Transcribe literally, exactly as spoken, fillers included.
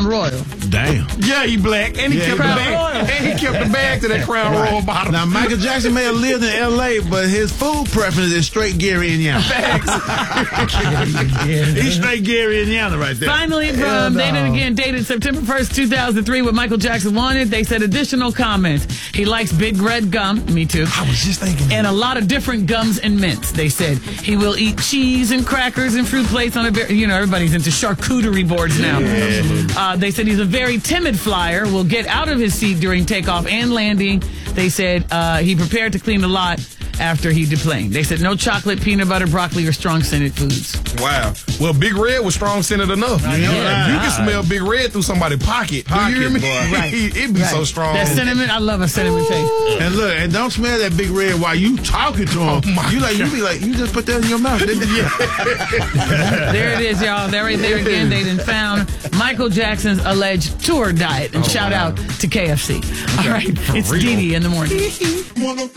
Royal. Damn. Yeah, he black, and he Yeah, kept he the black. bag, and he kept the bag to that Crown Right. Royal bottle. Now, Michael Jackson may have lived in L A, but his food preference is straight Gary Indiana. He's straight Gary Indiana right there. Finally, from Hell no. Dated Again, dated September first, two thousand three, what Michael Jackson wanted. They said additional comments. He likes Big Red gum. Me too. I was just thinking. And a lot of different gums and mints. They said he will eat cheese and crackers and fruit plates on a very, you know, everybody's into charcuterie boards now. Yeah. Uh, they said he's a very timid flyer, will get out of his seat during takeoff and landing. They said uh, he prepared to clean a lot after he deplaned. They said no chocolate, peanut butter, broccoli, or strong scented foods. Wow. Well, Big Red was strong scented enough. know Yeah, that. you can smell Big Red through somebody's pocket. Pocket, Do you hear me? boy. Right. It'd be Right. so strong. That cinnamon, I love a cinnamon taste. And look, and don't smell that Big Red while you talking to him. Oh, my you like, you be like, you just put that in your mouth, didn't you? There it is, y'all. There right there again. They done found Michael Jackson's alleged tour diet. And Oh, shout wow. out to K F C. All right. It's real. Dee Dee in the morning.